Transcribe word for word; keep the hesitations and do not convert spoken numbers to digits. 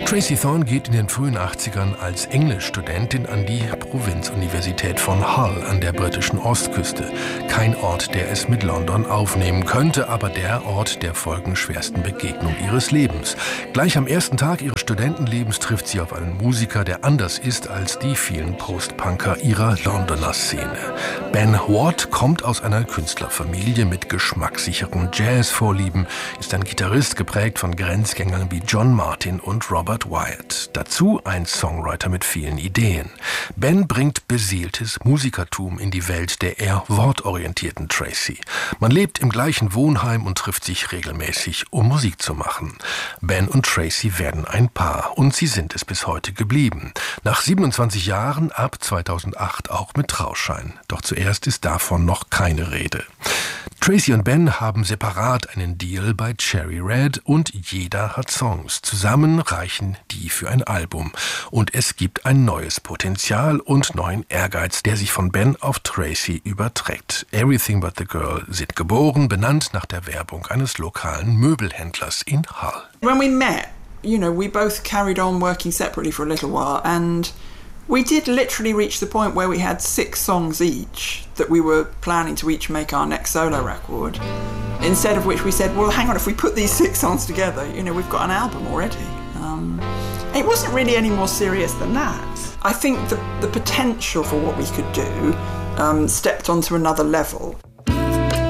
Tracey Thorn geht in den frühen achtzigern als Englischstudentin an die Provinzuniversität von Hull an der britischen Ostküste. Kein Ort, der es mit London aufnehmen könnte, aber der Ort der folgenschwersten Begegnung ihres Lebens. Gleich am ersten Tag ihres Studentenlebens trifft sie auf einen Musiker, der anders ist als die vielen Post-Punker ihrer Londoner Szene. Ben Watt kommt aus einer Künstlerfamilie mit geschmackssicheren Jazzvorlieben, ist ein Gitarrist geprägt von Grenzgängern wie John Martin und Robert Wyatt. Dazu ein Songwriter mit vielen Ideen. Ben bringt beseeltes Musikertum in die Welt der eher wortorientierten Tracey. Man lebt im gleichen Wohnheim und trifft sich regelmäßig, um Musik zu machen. Ben und Tracey werden ein Paar und sie sind es bis heute geblieben. Nach siebenundzwanzig Jahren, ab zweitausendacht auch mit Trauschein. Doch zuerst ist davon noch keine Rede. Tracey und Ben haben separat einen Deal bei Cherry Red und jeder hat Songs. Zusammen reichen die für ein Album. Und es gibt ein neues Potenzial und neuen Ehrgeiz, der sich von Ben auf Tracey überträgt. Everything But The Girl sind geboren, benannt nach der Werbung eines lokalen Möbelhändlers in Hull. When we met, you know, we both carried on working separately for a little while and we did literally reach the point where we had six songs each that we were planning to each make our next solo record. Instead of which we said, well, hang on, if we put these six songs together, you know, we've got an album already. Um, it wasn't really any more serious than that. I think the, the potential for what we could do um, stepped onto another level.